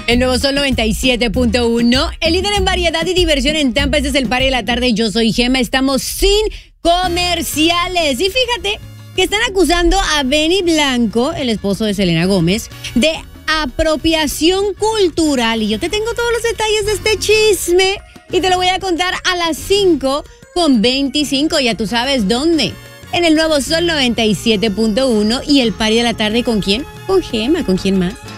El nuevo Sol 97.1, el líder en variedad y diversión en Tampa. Este es el Party de la Tarde. Yo soy Gema. Estamos sin comerciales. Y fíjate que están acusando a Benny Blanco, el esposo de Selena Gómez, de apropiación cultural. Y yo te tengo todos los detalles de este chisme y te lo voy a contar a las 5:25. Ya tú sabes dónde. En el nuevo Sol 97.1 y el Party de la Tarde. ¿Con quién? Con Gema. ¿Con quién más?